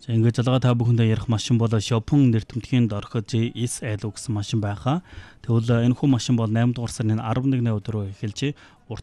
За ингээд залгаа та бүхэндээ ярих машин бол Шопон нэр томтгийн дорхо JSL гэсэн машин байхаа. Тэгвэл энэ хүү машин бол 8 дугаар сарын 11-ний өдрөө эхэлж